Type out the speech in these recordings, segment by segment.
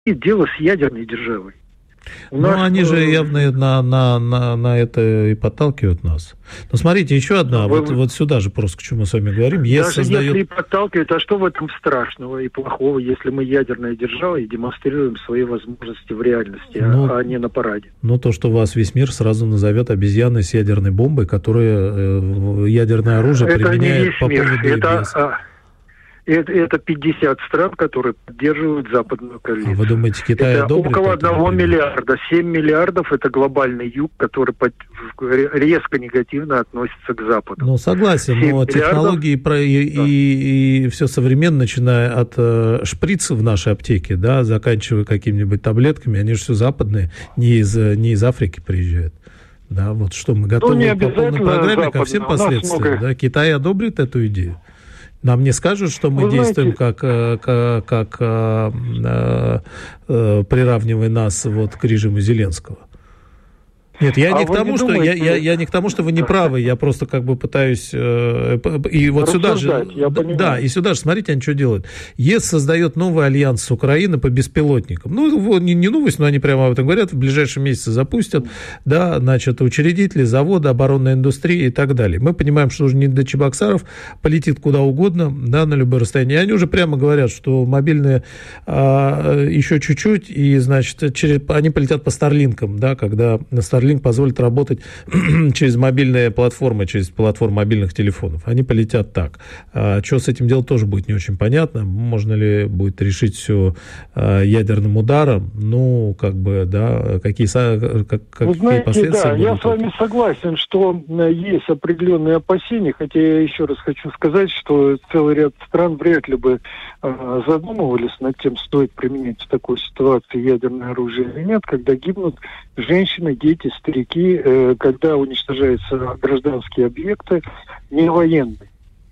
дело с ядерной державой. Они же явно на это и подталкивают нас. Но смотрите, еще одна, вот сюда же просто, к чему мы с вами говорим. Если и подталкивают, а что в этом страшного и плохого, если мы ядерная держава и демонстрируем свои возможности в реальности, а не на параде? То, что вас весь мир сразу назовет обезьяной с ядерной бомбой, которая ядерное оружие применяет по поводу ЕС. Это 50 стран, которые поддерживают западную коалицию. Вы думаете, Китай одобрит? Около 1 миллиарда. 7 миллиардов – это глобальный юг, который резко негативно относится к Западу. Согласен, но технологии и все современное, начиная от шприца в нашей аптеке, заканчивая какими-нибудь таблетками, они же все западные, не из Африки приезжают. Да, вот что мы готовы по полной программе ко всем последствиям. Китай одобрит эту идею? Нам не скажут, что мы действуем как приравнивая нас к режиму Зеленского. Нет, я не к тому, что вы не правы, я просто пытаюсь... И вот сюда же... Да, и сюда же, смотрите, они что делают. ЕС создает новый альянс с Украиной по беспилотникам. Не новость, но они прямо об этом говорят, в ближайшие месяцы запустят, учредители, заводы, оборонная индустрия и так далее. Мы понимаем, что уже не до Чебоксаров, полетит куда угодно, на любое расстояние. И они уже прямо говорят, что мобильные еще чуть-чуть, и, они полетят по Старлинкам, когда Старлинк позволит работать через мобильные платформы, через платформу мобильных телефонов. Они полетят так. Что с этим делать, тоже будет не очень понятно. Можно ли будет решить все ядерным ударом? Какие последствия будут? Я с вами согласен, что есть определенные опасения, хотя я еще раз хочу сказать, что целый ряд стран вряд ли бы задумывались над тем, стоит применять в такой ситуации ядерное оружие или нет, когда гибнут женщины, дети, старики, когда уничтожаются гражданские объекты, не военные.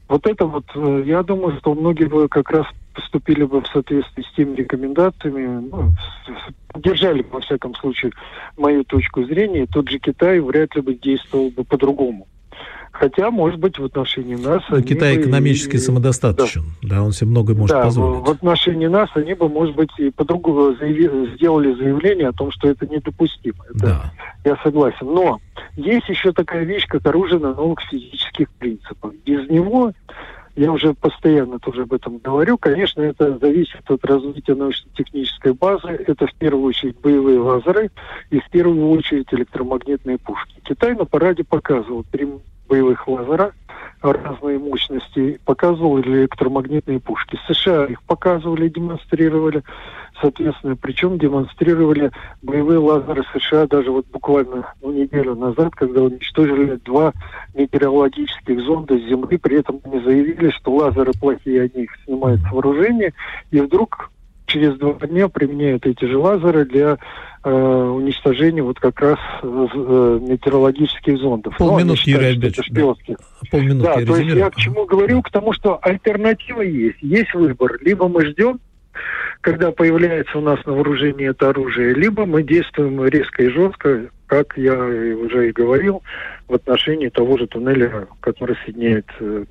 Я думаю, что многие бы как раз поступили бы в соответствии с теми рекомендациями, поддержали бы, во всяком случае, мою точку зрения, и тот же Китай вряд ли бы действовал бы по-другому. Хотя, может быть, в отношении нас... Китай экономически самодостаточен, он себе многое может позволить. В отношении нас они бы, может быть, и по-другому сделали заявление о том, что это недопустимо. Я согласен. Но есть еще такая вещь, как оружие на новых физических принципах. Без него, я уже постоянно тоже об этом говорю, конечно, это зависит от развития научно-технической базы. Это в первую очередь боевые лазеры и в первую очередь электромагнитные пушки. Китай на параде показывал 3 боевых лазера разные мощности, показывали электромагнитные пушки. США их показывали, демонстрировали, соответственно, причем демонстрировали боевые лазеры США даже буквально неделю назад, когда уничтожили 2 метеорологических зонда с Земли, при этом они заявили, что лазеры плохие, они их снимают с вооружения, и вдруг через 2 дня применяют эти же лазеры для уничтожения как раз метеорологических зондов. Полминутки, Юрий Альбертович. Да, то есть я к чему говорю? К тому, что альтернатива есть. Есть выбор. Либо мы ждем, когда появляется у нас на вооружении это оружие, либо мы действуем резко и жестко, как я уже и говорил, в отношении того же туннеля, который соединяет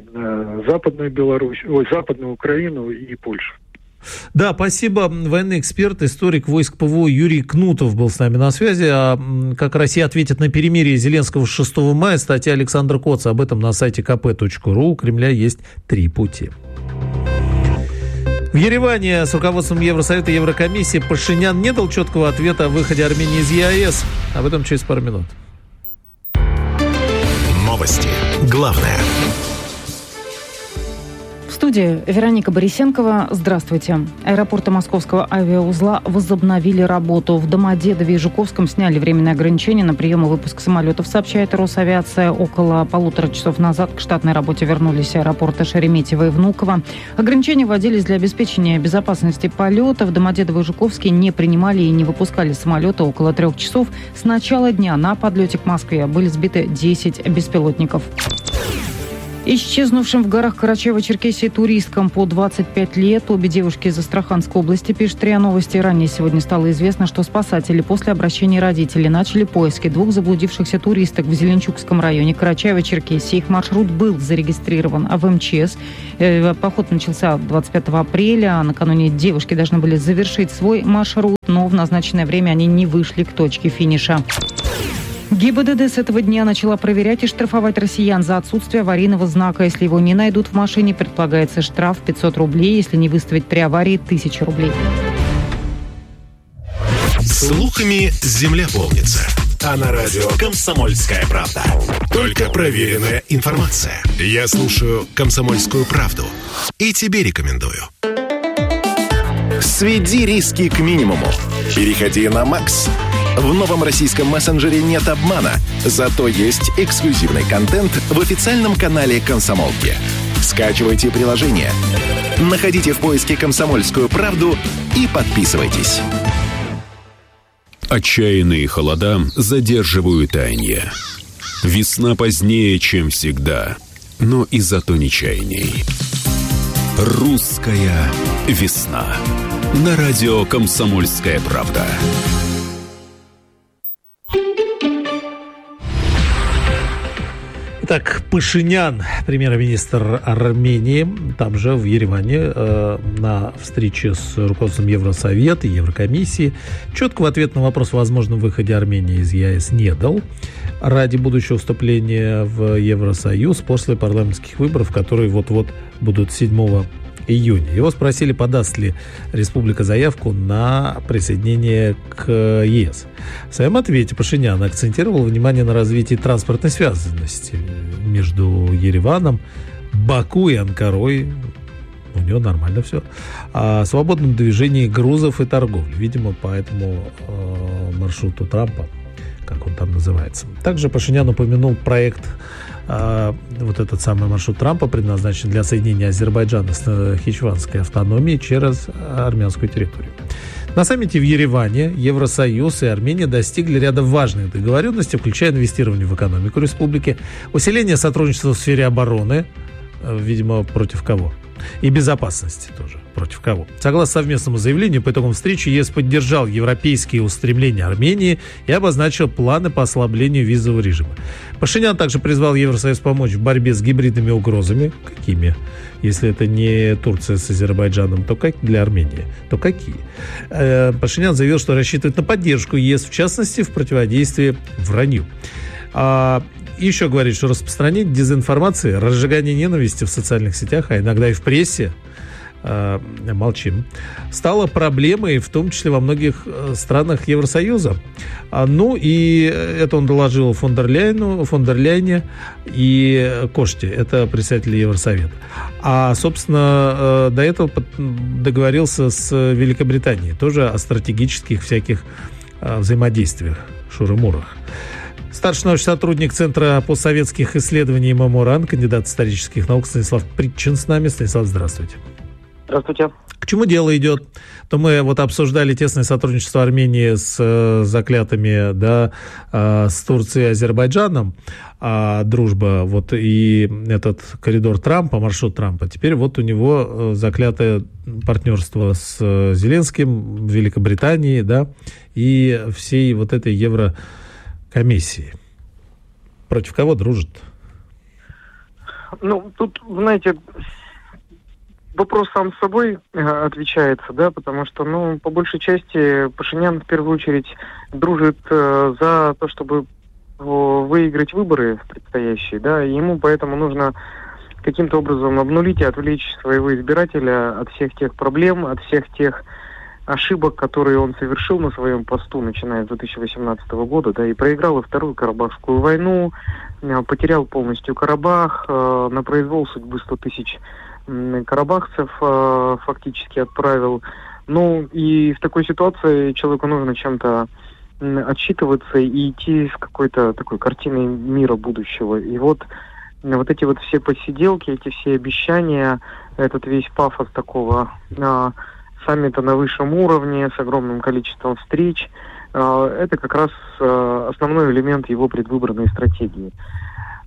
Западную Украину и Польшу. Да, спасибо. Военный эксперт, историк войск ПВО Юрий Кнутов был с нами на связи. Как Россия ответит на перемирие Зеленского 6 мая, статья Александра Коца. Об этом на сайте kp.ru. У Кремля есть 3 пути. В Ереване с руководством Евросовета и Еврокомиссии Пашинян не дал четкого ответа о выходе Армении из ЕАЭС. Об этом через пару минут. Новости. Главное. В студии Вероника Борисенкова. Здравствуйте. Аэропорты Московского авиаузла возобновили работу. В Домодедове и Жуковском сняли временные ограничения на прием и выпуск самолетов, сообщает Росавиация. Около 1,5 часов назад к штатной работе вернулись аэропорты Шереметьево и Внуково. Ограничения вводились для обеспечения безопасности полета. В Домодедово и Жуковске не принимали и не выпускали самолеты около 3 часов. С начала дня на подлете к Москве были сбиты 10 беспилотников. Исчезнувшим в горах Карачаево-Черкесии туристкам по 25 лет. Обе девушки из Астраханской области, пишет РИА Новости. Ранее сегодня стало известно, что спасатели после обращения родителей начали поиски двух заблудившихся туристок в Зеленчукском районе Карачаево-Черкесии. Их маршрут был зарегистрирован в МЧС. Поход начался 25 апреля. Накануне девушки должны были завершить свой маршрут, но в назначенное время они не вышли к точке финиша. ГИБДД с этого дня начала проверять и штрафовать россиян за отсутствие аварийного знака. Если его не найдут в машине, предполагается штраф 500 рублей. Если не выставить при аварии, 1000 рублей. Слухами земля полнится. А на радио «Комсомольская правда». Только проверенная информация. Я слушаю «Комсомольскую правду» и тебе рекомендую. Сведи риски к минимуму. Переходи на Макс. В новом российском мессенджере нет обмана, зато есть эксклюзивный контент в официальном канале «Комсомолки». Скачивайте приложение, находите в поиске «Комсомольскую правду» и подписывайтесь. Отчаянные холода задерживают таяние. Весна позднее, чем всегда, но и зато нечаянней. Русская весна. На радио «Комсомольская правда». Так, Пашинян, премьер-министр Армении, там же в Ереване на встрече с руководством Евросовета и Еврокомиссии четкого ответа на вопрос о возможном выходе Армении из ЕС не дал ради будущего вступления в Евросоюз после парламентских выборов, которые вот-вот будут 7 июня. Его спросили, подаст ли республика заявку на присоединение к ЕС. В своем ответе Пашинян акцентировал внимание на развитии транспортной связанности между Ереваном, Баку и Анкарой. У него нормально все. О свободном движении грузов и торговли. Видимо, по этому маршруту Трампа, как он там называется. Также Пашинян упомянул проект, вот этот самый маршрут Трампа, предназначен для соединения Азербайджана с Нахичеванской автономией через армянскую территорию. На саммите в Ереване Евросоюз и Армения достигли ряда важных договоренностей, включая инвестирование в экономику республики, усиление сотрудничества в сфере обороны, видимо, против кого? И безопасности тоже. Против кого? Согласно совместному заявлению, по итогам встречи ЕС поддержал европейские устремления Армении и обозначил планы по ослаблению визового режима. Пашинян также призвал Евросоюз помочь в борьбе с гибридными угрозами. Какими? Если это не Турция с Азербайджаном, то как для Армении? То какие? Пашинян заявил, что рассчитывает на поддержку ЕС, в частности, в противодействии вранью. И еще говорит, что распространение дезинформации, разжигание ненависти в социальных сетях, а иногда и в прессе, молчим, стало проблемой, в том числе во многих странах Евросоюза. Ну и это он доложил фон дер Ляйне и Коште, это представители Евросовета. А, собственно, до этого договорился с Великобританией, тоже о стратегических всяких взаимодействиях, шуры-мурах. Старший научный сотрудник Центра постсоветских исследований ММО-РАН, кандидат исторических наук Станислав Притчин с нами. Станислав, здравствуйте. Здравствуйте. К чему дело идет? То мы вот обсуждали тесное сотрудничество Армении с заклятыми, да, с Турцией и Азербайджаном, дружба, вот, и этот коридор Трампа, маршрут Трампа. Теперь вот у него заклятое партнерство с Зеленским в Великобритании, да, и всей вот этой Еврокомиссии. Против кого дружит? Ну, тут, знаете, вопрос сам с собой отвечается, да, потому что, ну, по большей части Пашинян в первую очередь дружит за то, чтобы выиграть выборы предстоящие, да, и ему поэтому нужно каким-то образом обнулить и отвлечь своего избирателя от всех тех проблем, от всех тех ошибок, которые он совершил на своем посту, начиная с 2018 года, да, и проиграл и Вторую Карабахскую войну, потерял полностью Карабах, на произвол судьбы 100 тысяч карабахцев фактически отправил. Ну, и в такой ситуации человеку нужно чем-то отчитываться и идти с какой-то такой картиной мира будущего. И вот эти вот все посиделки, эти все обещания, этот весь пафос такого саммита на высшем уровне с огромным количеством встреч, это как раз основной элемент его предвыборной стратегии.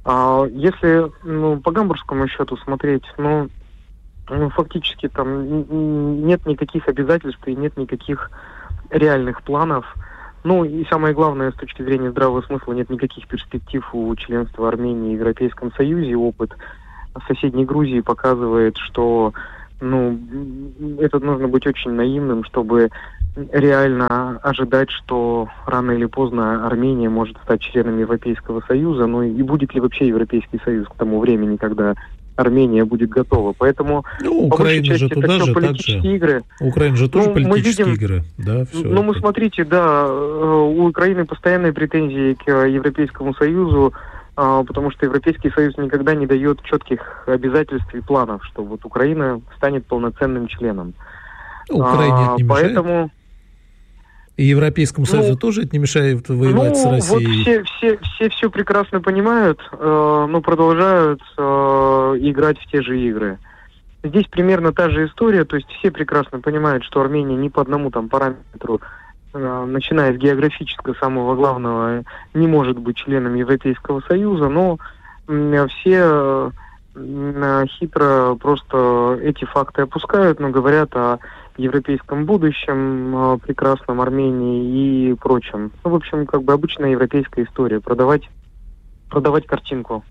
Если по гамбургскому счету смотреть, фактически там нет никаких обязательств и нет никаких реальных планов. И самое главное, с точки зрения здравого смысла, нет никаких перспектив у членства Армении в Европейском Союзе. Опыт соседней Грузии показывает, что это нужно быть очень наивным, чтобы реально ожидать, что рано или поздно Армения может стать членом Европейского Союза. И будет ли вообще Европейский Союз к тому времени, когда Армения будет готова. Поэтому Украина же туда же политические игры. Украина же тоже политические игры. Да, все смотрите, у Украины постоянные претензии к Европейскому Союзу, потому что Европейский Союз никогда не дает четких обязательств и планов, что вот Украина станет полноценным членом. Украине это не мешает? Поэтому... И Европейскому Союзу тоже это не мешает воевать с Россией? Вот все прекрасно понимают, но продолжают играть в те же игры. Здесь примерно та же история, то есть все прекрасно понимают, что Армения ни по одному параметру, начиная с географического, самого главного, не может быть членом Европейского Союза, но все хитро просто эти факты опускают, но говорят о европейском будущем, прекрасном Армении и прочем. В общем, обычная европейская история. Продавать картинку.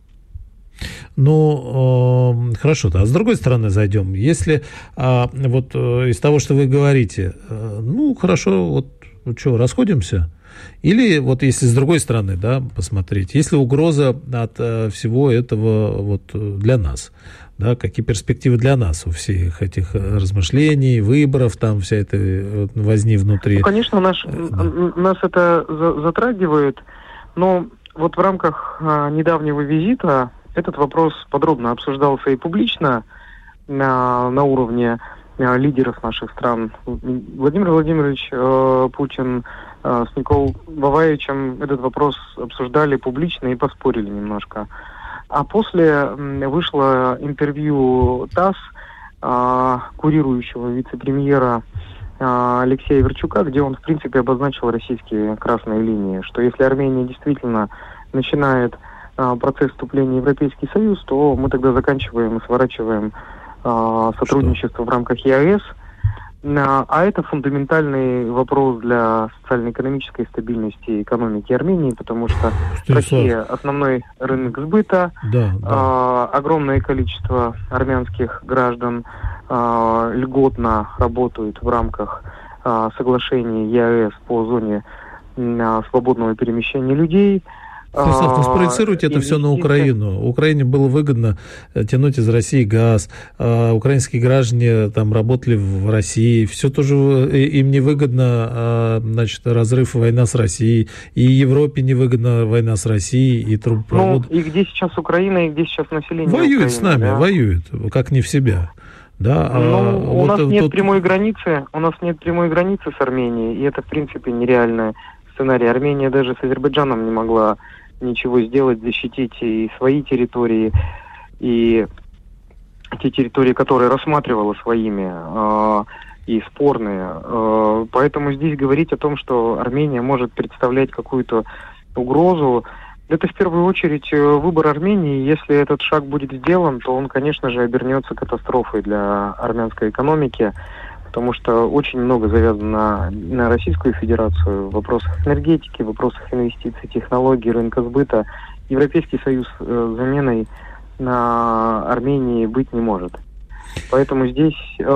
Хорошо, а с другой стороны зайдем. Если из того, что вы говорите, хорошо, расходимся? Или если с другой стороны, посмотреть, есть ли угроза от всего этого для нас? Да, какие перспективы для нас у всех этих размышлений, выборов, вся эта возни внутри? Конечно, нас это затрагивает, но в рамках недавнего визита этот вопрос подробно обсуждался и публично на уровне лидеров наших стран. Владимир Владимирович Путин с Николой Ваваевичем этот вопрос обсуждали публично и поспорили немножко. А после вышло интервью ТАСС, курирующего вице-премьера Алексея Верчука, где он, в принципе, обозначил российские красные линии, что если Армения действительно начинает процесс вступления в Европейский Союз, то мы тогда заканчиваем и сворачиваем сотрудничество в рамках ЕАЭС. А это фундаментальный вопрос для социально-экономической стабильности экономики Армении, потому что Россия — основной рынок сбыта, огромное количество армянских граждан льготно работают в рамках соглашений ЕАЭС по зоне свободного перемещения людей. Станислав, спроецируйте это все на Украину. Украине было выгодно тянуть из России газ. Украинские граждане работали в России. Все тоже им невыгодно, разрыв, война с Россией. И Европе невыгодна война с Россией, и трубопровод. И где сейчас Украина, и где сейчас население воюет Украины, с нами, воюет, как не в себя. Да, у нас нет прямой границы. У нас нет прямой границы с Арменией, и это, в принципе, нереальный сценарий. Армения даже с Азербайджаном не могла ничего сделать, защитить и свои территории, и те территории, которые рассматривала своими, и спорные. Поэтому здесь говорить о том, что Армения может представлять какую-то угрозу, это в первую очередь выбор Армении. Если этот шаг будет сделан, то он, конечно же, обернется катастрофой для армянской экономики, потому что очень много завязано на Российскую Федерацию в вопросах энергетики, в вопросах инвестиций, технологий, рынка сбыта. Европейский Союз заменой на Армении быть не может. Поэтому здесь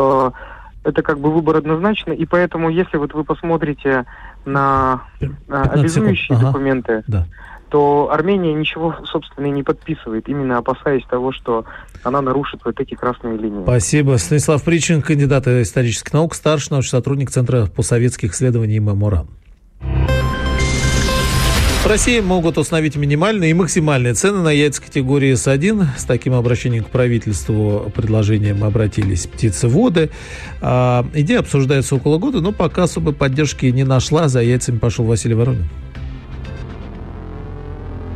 это выбор однозначный, и поэтому, если вы посмотрите на обязующие документы, то Армения ничего, собственно, не подписывает, именно опасаясь того, что она нарушит эти красные линии. Спасибо. Станислав Причин, кандидат исторических наук, старший научный сотрудник Центра постсоветских исследований МЭМОРА. В России могут установить минимальные и максимальные цены на яйца категории С1. С таким обращением к правительству предложением обратились птицеводы. Идея обсуждается около года, но пока особой поддержки не нашла. За яйцами пошел Василий Воронин.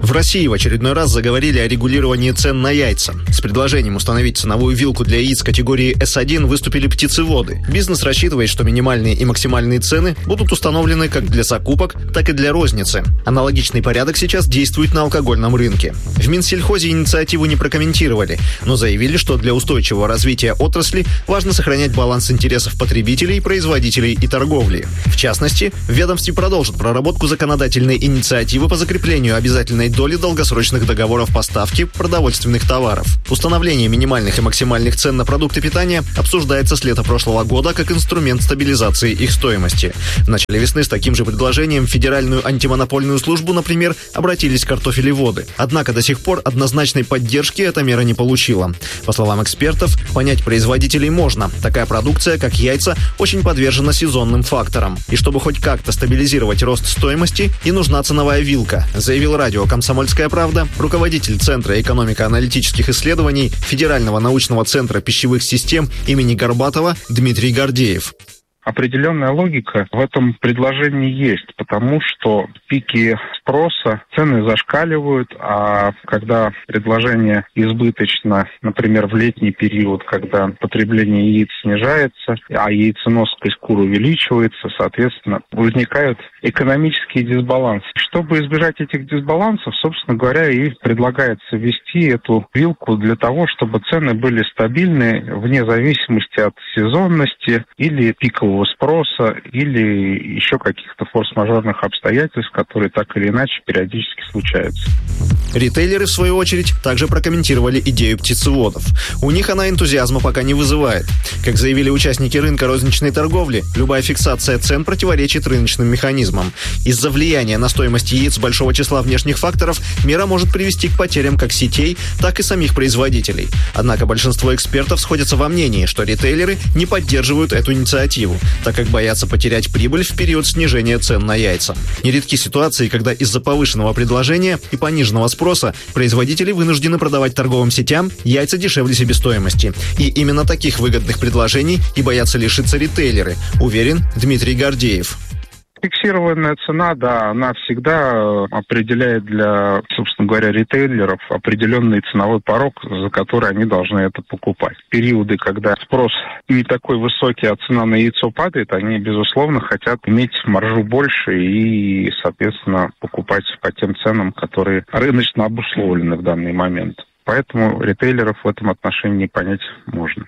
В России в очередной раз заговорили о регулировании цен на яйца. С предложением установить ценовую вилку для яиц категории S1 выступили птицеводы. Бизнес рассчитывает, что минимальные и максимальные цены будут установлены как для закупок, так и для розницы. Аналогичный порядок сейчас действует на алкогольном рынке. В Минсельхозе инициативу не прокомментировали, но заявили, что для устойчивого развития отрасли важно сохранять баланс интересов потребителей, производителей и торговли. В частности, в ведомстве продолжат проработку законодательной инициативы по закреплению обязательной доли долгосрочных договоров поставки продовольственных товаров. Установление минимальных и максимальных цен на продукты питания обсуждается с лета прошлого года как инструмент стабилизации их стоимости. В начале весны с таким же предложением в Федеральную антимонопольную службу, например, обратились картофелеводы. Однако до сих пор однозначной поддержки эта мера не получила. По словам экспертов, понять производителей можно. Такая продукция, как яйца, очень подвержена сезонным факторам. И чтобы хоть как-то стабилизировать рост стоимости, и нужна ценовая вилка, заявил радио «Комсомольская правда» руководитель Центра экономико-аналитических исследований Федерального научного центра пищевых систем имени Горбатова Дмитрий Гордеев. Определенная логика в этом предложении есть, потому что пики спроса, цены зашкаливают, а когда предложение избыточно, например, в летний период, когда потребление яиц снижается, а яйценоскость кур увеличивается, соответственно, возникают экономические дисбалансы. Чтобы избежать этих дисбалансов, собственно говоря, и предлагается ввести эту вилку для того, чтобы цены были стабильны вне зависимости от сезонности или пикового спроса, или еще каких-то форс-мажорных обстоятельств, которые так или иначе периодически случаются. Ритейлеры, в свою очередь, также прокомментировали идею птицеводов. У них она энтузиазма пока не вызывает. Как заявили участники рынка розничной торговли, любая фиксация цен противоречит рыночным механизмам. Из-за влияния на стоимость яиц большого числа внешних факторов мера может привести к потерям как сетей, так и самих производителей. Однако большинство экспертов сходятся во мнении, что ритейлеры не поддерживают эту инициативу, так как боятся потерять прибыль в период снижения цен на яйца. Нередки ситуации, когда из-за повышенного предложения и пониженного спроса производители вынуждены продавать торговым сетям яйца дешевле себестоимости. И именно таких выгодных предложений и боятся лишиться ритейлеры, уверен Дмитрий Гордеев. Фиксированная цена, да, она всегда определяет для, собственно говоря, ритейлеров определенный ценовой порог, за который они должны это покупать. Периоды, когда спрос не такой высокий, а цена на яйцо падает, они, безусловно, хотят иметь маржу больше и, соответственно, покупать по тем ценам, которые рыночно обусловлены в данный момент. Поэтому ритейлеров в этом отношении понять можно.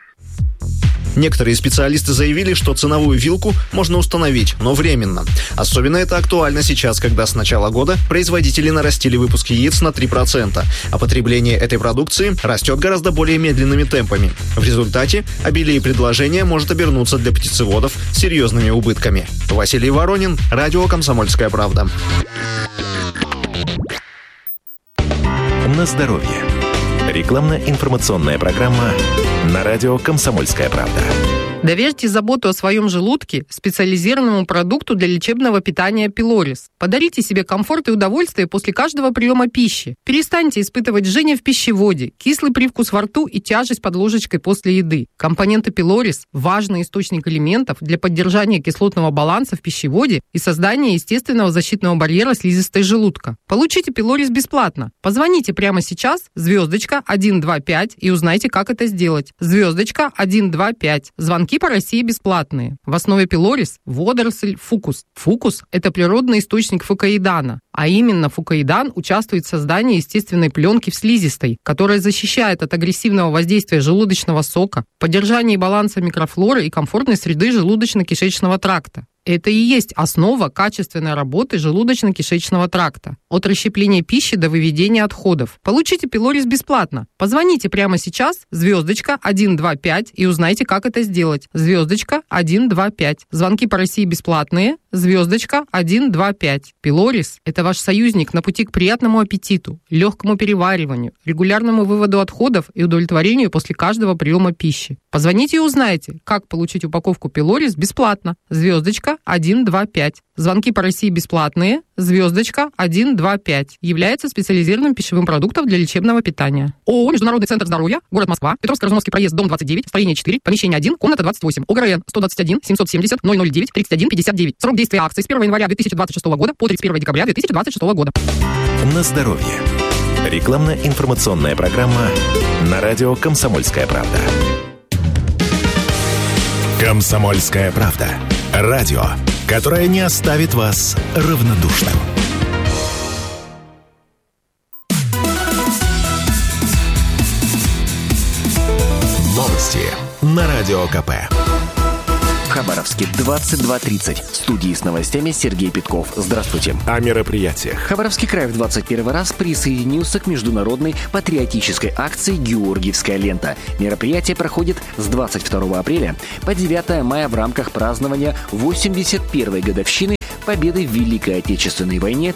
Некоторые специалисты заявили, что ценовую вилку можно установить, но временно. Особенно это актуально сейчас, когда с начала года производители нарастили выпуск яиц на 3%, а потребление этой продукции растет гораздо более медленными темпами. В результате обилие предложения может обернуться для птицеводов серьезными убытками. Василий Воронин, радио «Комсомольская правда». На здоровье. Рекламно-информационная программа на радио «Комсомольская правда». Доверьте заботу о своем желудке специализированному продукту для лечебного питания «Пилорис». Подарите себе комфорт и удовольствие после каждого приема пищи. Перестаньте испытывать жжение в пищеводе, кислый привкус во рту и тяжесть под ложечкой после еды. Компоненты «Пилорис» – важный источник элементов для поддержания кислотного баланса в пищеводе и создания естественного защитного барьера слизистой желудка. Получите «Пилорис» бесплатно. Позвоните прямо сейчас, *125, и узнайте, как это сделать. *125. Звонки по России бесплатные. В основе «Пилорис» водоросль фукус. Фукус – это природный источник фукоидана. А именно фукоидан участвует в создании естественной пленки в слизистой, которая защищает от агрессивного воздействия желудочного сока, поддержании баланса микрофлоры и комфортной среды желудочно-кишечного тракта. Это и есть основа качественной работы желудочно-кишечного тракта. От расщепления пищи до выведения отходов. Получите «Пилорис» бесплатно. Позвоните прямо сейчас, *125, и узнайте, как это сделать. *125. Звонки по России бесплатные. *125. «Пилорис» – это ваш союзник на пути к приятному аппетиту, легкому перевариванию, регулярному выводу отходов и удовлетворению после каждого приема пищи. Позвоните и узнайте, как получить упаковку «Пилорис» бесплатно. *125. Звонки по России бесплатные. *125. Является специализированным пищевым продуктом для лечебного питания. ООО «Международный центр здоровья», город Москва, Петровско-Разумовский проезд, дом 29, строение 4, помещение 1, комната 28, ОГРН 121 770 009 31 59. Срок действия акции с 1 января 2026 года по 31 декабря 2026 года. На здоровье. Рекламно-информационная программа на радио «Комсомольская правда». «Комсомольская правда». Радио, которое не оставит вас равнодушным. Новости на Радио КП. В Хабаровске 22:30. В студии с новостями Сергей Петков. Здравствуйте. О мероприятиях. Хабаровский край в 21 раз присоединился к международной патриотической акции «Георгиевская лента». Мероприятие проходит с 22 апреля по 9 мая в рамках празднования 81-й годовщины победы в Великой Отечественной войне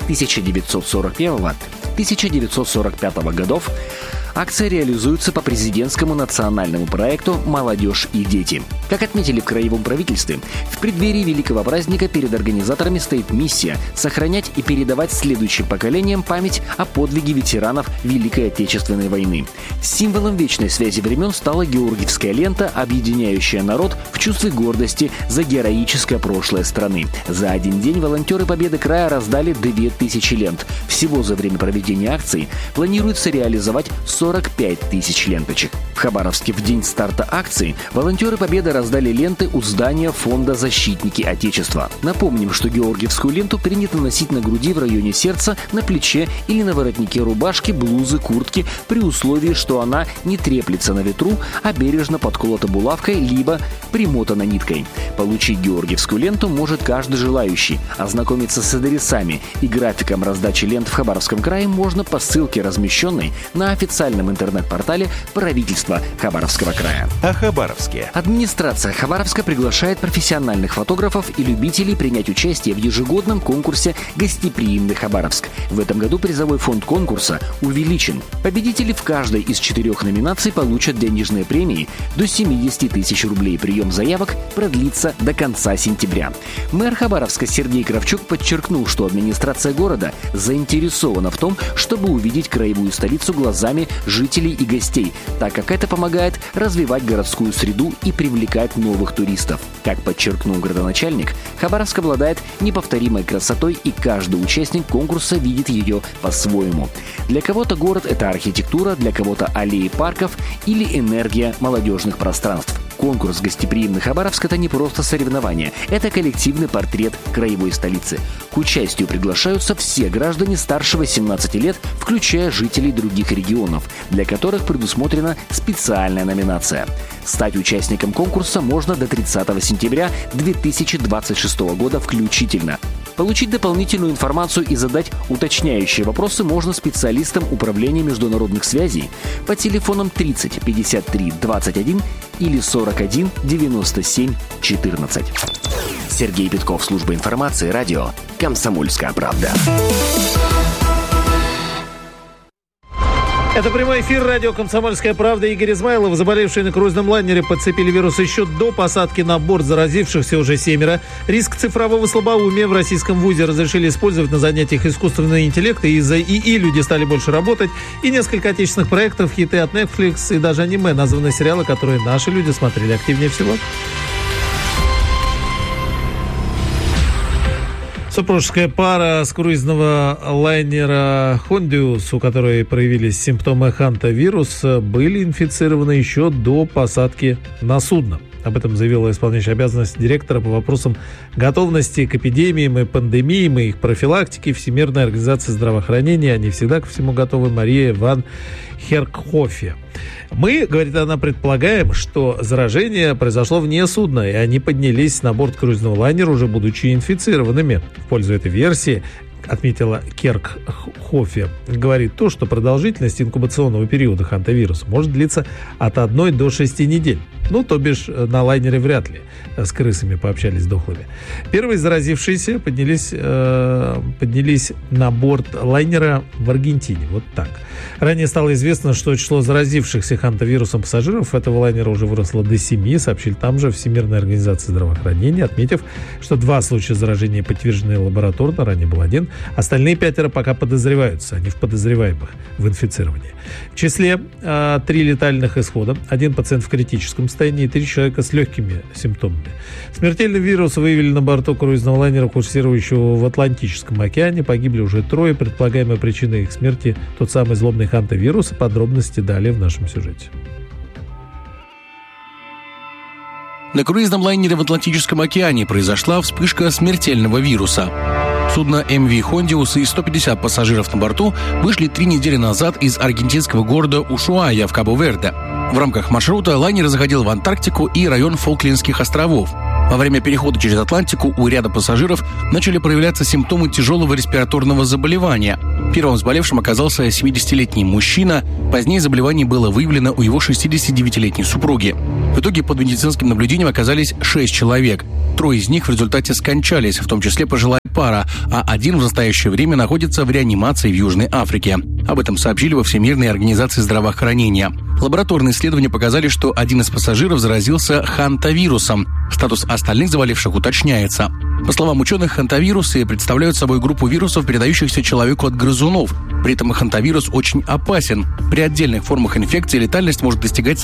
1941-1945 годов. Акция реализуется по президентскому национальному проекту «Молодежь и дети». Как отметили в краевом правительстве, в преддверии великого праздника перед организаторами стоит миссия сохранять и передавать следующим поколениям память о подвиге ветеранов Великой Отечественной войны. Символом вечной связи времен стала Георгиевская лента, объединяющая народ в чувстве гордости за героическое прошлое страны. За один день волонтеры Победы края раздали 2000 лент. Всего за время проведения акции планируется реализовать 45 тысяч ленточек. В Хабаровске в день старта акции волонтеры Победы раздали ленты у здания фонда «Защитники Отечества». Напомним, что георгиевскую ленту принято носить на груди в районе сердца, на плече или на воротнике рубашки, блузы, куртки, при условии, что она не треплется на ветру, а бережно подколота булавкой либо примотана ниткой. Получить георгиевскую ленту может каждый желающий. Ознакомиться с адресами и графиком раздачи лент в Хабаровском крае можно по ссылке, размещенной на официальном интернет-портале правительства Хабаровского края. О Хабаровске. Администрация Хабаровска приглашает профессиональных фотографов и любителей принять участие в ежегодном конкурсе «Гостеприимный Хабаровск». В этом году призовой фонд конкурса увеличен. Победители в каждой из 4 номинаций получат денежные премии до 70 тысяч рублей. Прием заявок продлится до конца сентября. Мэр Хабаровска Сергей Кравчук подчеркнул, что администрация города заинтересована в том, чтобы увидеть краевую столицу глазами жителей и гостей, так как это помогает развивать городскую среду и привлекать новых туристов. Как подчеркнул градоначальник, Хабаровск обладает неповторимой красотой, и каждый участник конкурса видит ее по-своему. Для кого-то город – это архитектура, для кого-то аллеи парков или энергия молодежных пространств. Конкурс «Гостеприимный Хабаровск» — это не просто соревнование, это коллективный портрет краевой столицы. К участию приглашаются все граждане старше 18 лет, включая жителей других регионов, для которых предусмотрена специальная номинация. Стать участником конкурса можно до 30 сентября 2026 года включительно. Получить дополнительную информацию и задать уточняющие вопросы можно специалистам Управления международных связей по телефонам 30 53 21 или 41 97 14. Сергей Петков, служба информации, радио «Комсомольская правда». Это прямой эфир радио «Комсомольская правда». Игорь Измайлов. Заболевшие на круизном лайнере подцепили вирус еще до посадки на борт, заразившихся уже 7. Риск цифрового слабоумия в российском вузе разрешили использовать на занятиях искусственного интеллекта. Из-за ИИ люди стали больше работать. И несколько отечественных проектов, хиты от Netflix и даже аниме, названы сериалы, которые наши люди смотрели активнее всего. Супружеская пара с круизного лайнера «Хондиус», у которой проявились симптомы хантавируса, были инфицированы еще до посадки на судно. Об этом заявила исполняющая обязанности директора по вопросам готовности к эпидемиям и пандемиям и их профилактики Всемирной организации здравоохранения. Они всегда ко всему готовы. Мария ван Херкхофе. Мы, говорит она, предполагаем, что заражение произошло вне судна, и они поднялись на борт круизного лайнера, уже будучи инфицированными. В пользу этой версии, отметила Керкхофе, говорит то, что продолжительность инкубационного периода хантавируса может длиться от 1 до 6 недель. Ну, то бишь, на лайнере вряд ли с крысами пообщались дохлыми. Первые заразившиеся поднялись на борт лайнера в Аргентине. Вот так. Ранее стало известно, что число заразившихся хантавирусом пассажиров этого лайнера уже выросло до 7, сообщили там же Всемирная организация здравоохранения, отметив, что 2 случая заражения подтверждены лабораторно, ранее был 1. Остальные 5 пока подозреваются, они в подозреваемых в инфицировании. В числе 3 летальных исхода, 1 пациент в критическом состоянии и 3 человека с легкими симптомами. Смертельный вирус выявили на борту круизного лайнера, курсирующего в Атлантическом океане. Погибли уже 3. Предполагаемая причина их смерти – тот самый злобный хантавирус. Подробности далее в нашем сюжете. На круизном лайнере в Атлантическом океане произошла вспышка смертельного вируса. Судно MV Hondius и 150 пассажиров на борту вышли 3 недели назад из аргентинского города Ушуая в Кабо-Верде. В рамках маршрута лайнер заходил в Антарктику и район Фолклендских островов. Во время перехода через Атлантику у ряда пассажиров начали проявляться симптомы тяжелого респираторного заболевания. Первым заболевшим оказался 70-летний мужчина. Позднее заболевание было выявлено у его 69-летней супруги. В итоге под медицинским наблюдением оказались 6 человек. 3 из них в результате скончались, в том числе пожилая пара, а 1 в настоящее время находится в реанимации в Южной Африке. Об этом сообщили во Всемирной организации здравоохранения. Лабораторные исследования показали, что 1 из пассажиров заразился хантавирусом. Статус остальных заболевших уточняется. По словам ученых, хантавирусы представляют собой группу вирусов, передающихся человеку от грызунов. При этом хантавирус очень опасен. При отдельных формах инфекции летальность может достигать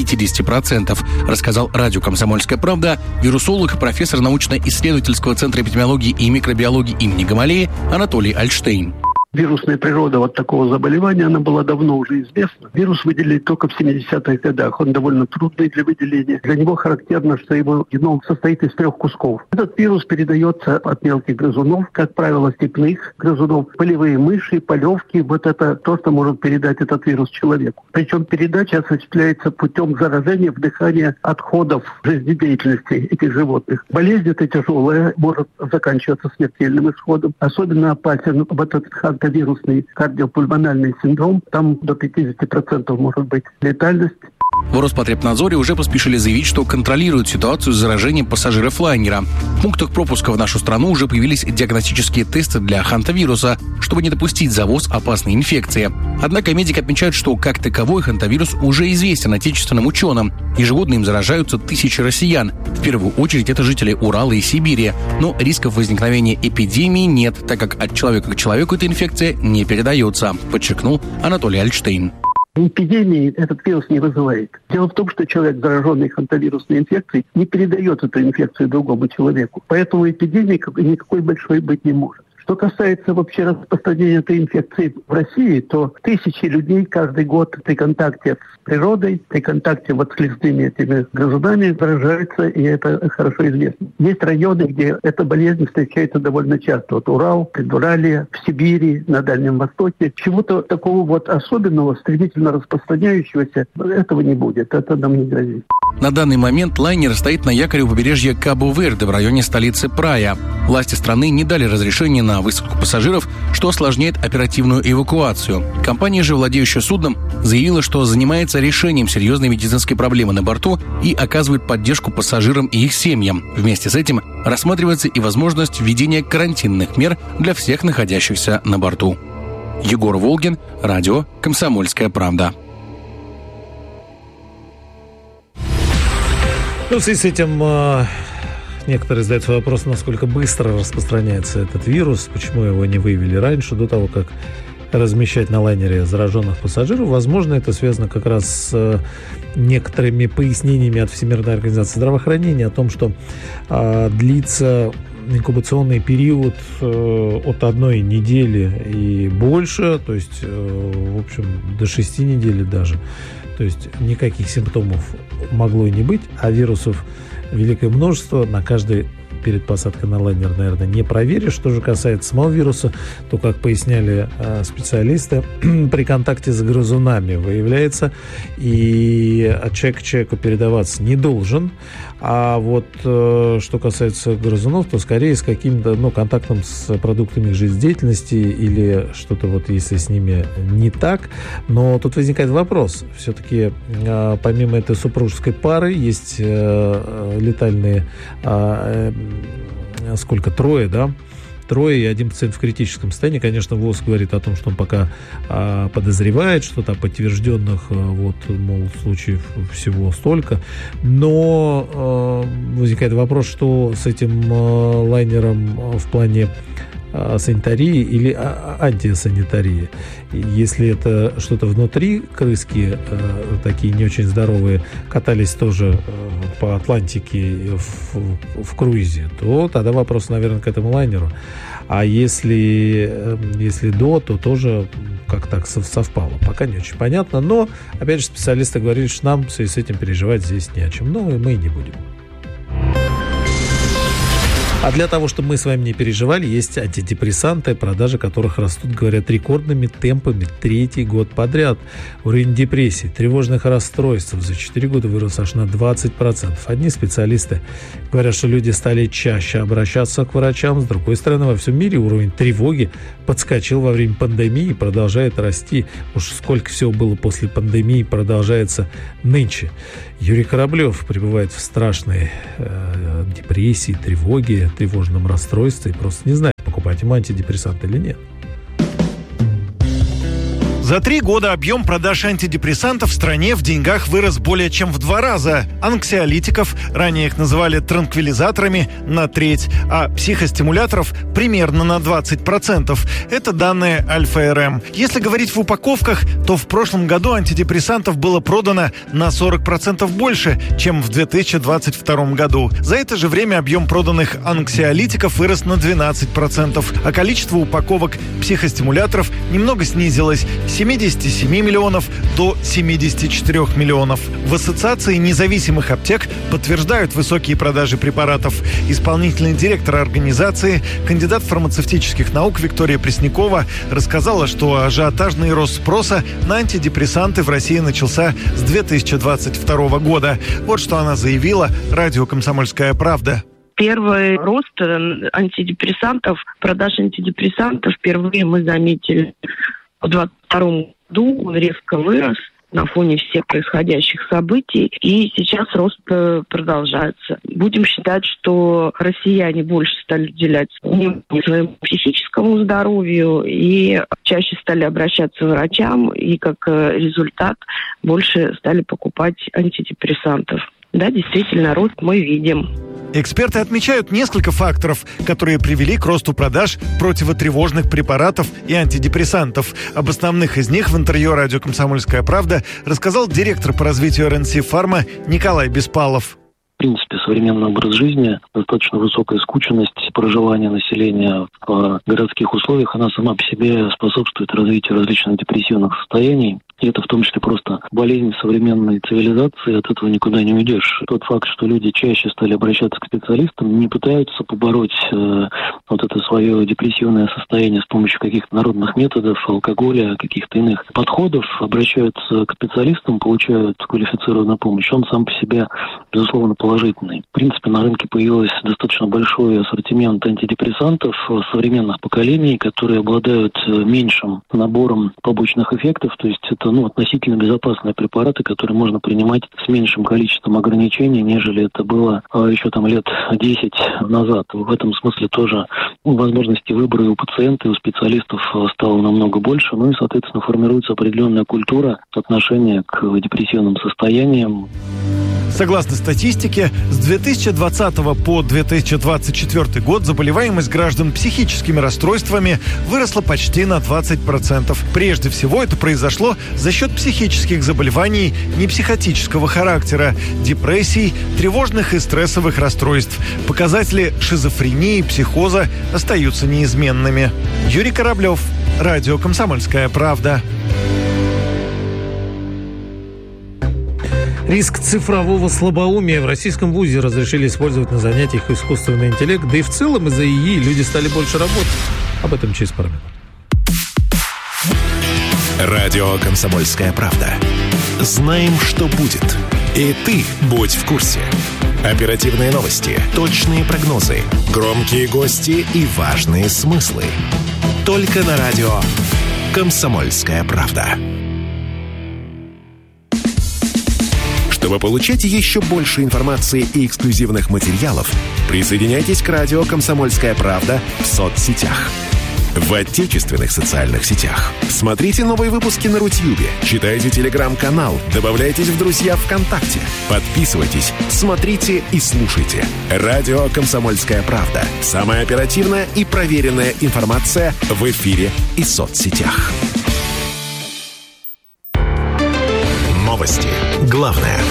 40-50%, рассказал радио «Комсомольская правда» вирусолог, профессор научно-исследовательского центра эпидемиологии и микробиологии имени Гамалеи Анатолий Альштейн. Вирусная природа вот такого заболевания, она была давно уже известна. Вирус выделили только в 70-х годах. Он довольно трудный для выделения. Для него характерно, что его геном состоит из 3 кусков. Этот вирус передается от мелких грызунов, как правило, степных грызунов, полевые мыши, полевки. Вот это то, что может передать этот вирус человеку. Причем передача осуществляется путем заражения, вдыхания отходов жизнедеятельности этих животных. Болезнь эта тяжелая, может заканчиваться смертельным исходом. Особенно опасен этот вирусный кардиопульмональный синдром, там до 50% может быть летальность. В Роспотребнадзоре уже поспешили заявить, что контролируют ситуацию с заражением пассажиров лайнера. В пунктах пропуска в нашу страну уже появились диагностические тесты для хантавируса, чтобы не допустить завоз опасной инфекции. Однако медики отмечают, что как таковой хантавирус уже известен отечественным ученым. Ежегодно им заражаются тысячи россиян. В первую очередь это жители Урала и Сибири. Но рисков возникновения эпидемии нет, так как от человека к человеку эта инфекция не передается, подчеркнул Анатолий Альштейн. Эпидемии этот вирус не вызывает. Дело в том, что человек, зараженный хантавирусной инфекцией, не передает эту инфекцию другому человеку. Поэтому эпидемии никакой большой быть не может. Что касается вообще распространения этой инфекции в России, то тысячи людей каждый год при контакте с природой, при контакте вот с лесными этими грызунами заражаются, и это хорошо известно. Есть районы, где эта болезнь встречается довольно часто. Вот Урал, Предуралье, в Сибири, на Дальнем Востоке. Чего-то такого вот особенного, стремительно распространяющегося, этого не будет. Это нам не грозит. На данный момент лайнер стоит на якоре у побережья Кабо-Верде в районе столицы Прая. Власти страны не дали разрешения на высадку пассажиров, что осложняет оперативную эвакуацию. Компания же, владеющая судном, заявила, что занимается решением серьезной медицинской проблемы на борту и оказывает поддержку пассажирам и их семьям. Вместе с этим рассматривается и возможность введения карантинных мер для всех находящихся на борту. Егор Волгин, радио «Комсомольская правда». Ну, в связи с этим некоторые задаются вопросом, насколько быстро распространяется этот вирус, почему его не выявили раньше, до того, как размещать на лайнере зараженных пассажиров. Возможно, это связано как раз с некоторыми пояснениями от Всемирной организации здравоохранения о том, что длится инкубационный период от 1 недели и больше, то есть, в общем, до 6 недель даже. То есть никаких симптомов могло и не быть, а вирусов великое множество. На каждый перед посадкой на лайнер, наверное, не проверишь. Что же касается самого вируса, то, как поясняли специалисты, при контакте с грызунами выявляется, и от человека к человеку передаваться не должен. А вот что касается грызунов, то скорее с каким-то контактом с продуктами их жизнедеятельности или что-то вот если с ними не так. Но тут возникает вопрос. Все-таки помимо этой супружеской пары есть летальные трое и 1 пациент в критическом состоянии. Конечно, ВОЗ говорит о том, что он пока подозревает что-то, подтвержденных, случаев всего столько. Но возникает вопрос, что с этим лайнером в плане санитарии или антисанитарии. Если это что-то внутри крыски, такие не очень здоровые, катались тоже по Атлантике в круизе, то тогда вопрос, наверное, к этому лайнеру. А если до, то тоже как так совпало. Пока не очень понятно. Но, опять же, специалисты говорили, что нам в связи с этим переживать здесь не о чем. Ну, и мы и не будем. А для того, чтобы мы с вами не переживали, есть антидепрессанты, продажи которых растут, говорят, рекордными темпами 3-й год подряд. Уровень депрессии, тревожных расстройств за 4 года вырос аж на 20%. Одни специалисты говорят, что люди стали чаще обращаться к врачам. С другой стороны, во всем мире уровень тревоги подскочил во время пандемии и продолжает расти. Уж сколько всего было после пандемии, продолжается нынче. Юрий Кораблев пребывает в страшной депрессии, тревоге, тревожном расстройстве и просто не знает, покупать ему антидепрессанты или нет. За 3 года объем продаж антидепрессантов в стране в деньгах вырос более чем в 2 раза. Анксиолитиков, ранее их называли транквилизаторами, на треть, а психостимуляторов примерно на 20%. Это данные Альфа-РМ. Если говорить в упаковках, то в прошлом году антидепрессантов было продано на 40% больше, чем в 2022 году. За это же время объем проданных анксиолитиков вырос на 12%, а количество упаковок психостимуляторов немного снизилось – 77 миллионов до 74 миллионов. В Ассоциации независимых аптек подтверждают высокие продажи препаратов. Исполнительный директор организации, кандидат фармацевтических наук Виктория Преснякова рассказала, что ажиотажный рост спроса на антидепрессанты в России начался с 2022 года. Вот что она заявила радио «Комсомольская правда». Первый рост антидепрессантов, продаж антидепрессантов впервые мы заметили в 2022 году. Он резко вырос на фоне всех происходящих событий, и сейчас рост продолжается. Будем считать, что россияне больше стали уделять внимание своему психическому здоровью и чаще стали обращаться к врачам, и как результат больше стали покупать антидепрессантов. Да, действительно, рост мы видим. Эксперты отмечают несколько факторов, которые привели к росту продаж противотревожных препаратов и антидепрессантов. Об основных из них в интервью радио «Комсомольская правда» рассказал директор по развитию РНС Фарма Николай Беспалов. В принципе, современный образ жизни, достаточно высокая скученность проживания населения в городских условиях, она сама по себе способствует развитию различных депрессивных состояний. И это в том числе просто болезнь современной цивилизации, от этого никуда не уйдешь. Тот факт, что люди чаще стали обращаться к специалистам, не пытаются побороть вот это свое депрессивное состояние с помощью каких-то народных методов, алкоголя, каких-то иных подходов, обращаются к специалистам, получают квалифицированную помощь. Он сам по себе, безусловно, положительный. В принципе, на рынке появился достаточно большой ассортимент антидепрессантов современных поколений, которые обладают меньшим набором побочных эффектов, то есть это относительно безопасные препараты, которые можно принимать с меньшим количеством ограничений, нежели это было еще лет 10 назад. В этом смысле тоже возможности выбора и у пациента, и у специалистов стало намного больше, и, соответственно, формируется определенная культура отношения к депрессивным состояниям. Согласно статистике, с 2020 по 2024 год заболеваемость граждан психическими расстройствами выросла почти на 20%. Прежде всего это произошло за счет психических заболеваний непсихотического характера, депрессий, тревожных и стрессовых расстройств. Показатели шизофрении и психоза остаются неизменными. Юрий Кораблев, радио «Комсомольская правда». Риск цифрового слабоумия. В российском вузе разрешили использовать на занятиях искусственный интеллект. Да и в целом из-за ИИ люди стали больше работать. Об этом через пару минут. Радио «Комсомольская правда». Знаем, что будет. И ты будь в курсе. Оперативные новости, точные прогнозы, громкие гости и важные смыслы. Только на радио «Комсомольская правда». Чтобы получать еще больше информации и эксклюзивных материалов, присоединяйтесь к радио «Комсомольская правда» в соцсетях. в отечественных социальных сетях. Смотрите новые выпуски на Рутьюбе, читайте телеграм-канал, добавляйтесь в друзья ВКонтакте, подписывайтесь, смотрите и слушайте. Радио «Комсомольская правда». Самая оперативная и проверенная информация в эфире и соцсетях. Новости. Главное.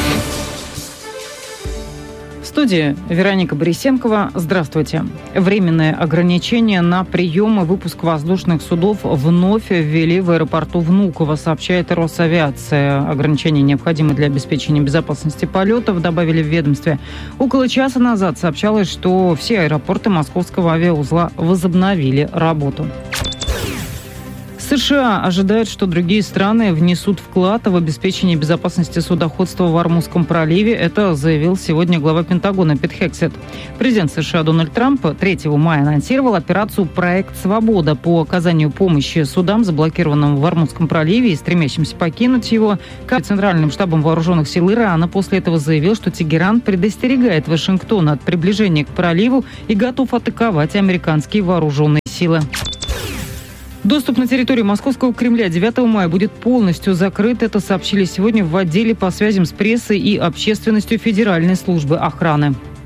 В студии Вероника Борисенкова. Здравствуйте. Временное ограничение на прием и выпуск воздушных судов вновь ввели в аэропорту Внуково, сообщает Росавиация. Ограничения необходимы для обеспечения безопасности полетов, добавили в ведомстве. Около часа назад сообщалось, что все аэропорты Московского авиаузла возобновили работу. США ожидают, что другие страны внесут вклад в обеспечение безопасности судоходства в Ормузском проливе. Это заявил сегодня глава Пентагона Пит Хексет. Президент США Дональд Трамп 3 мая анонсировал операцию «Проект Свобода» по оказанию помощи судам, заблокированным в Ормузском проливе и стремящимся покинуть его. Центральным штабом вооруженных сил Ирана после этого заявил, что Тегеран предостерегает Вашингтон от приближения к проливу и готов атаковать американские вооруженные силы. Доступ на территорию Московского Кремля 9 мая будет полностью закрыт. Это сообщили сегодня в отделе по связям с прессой и общественностью Федеральной службы охраны.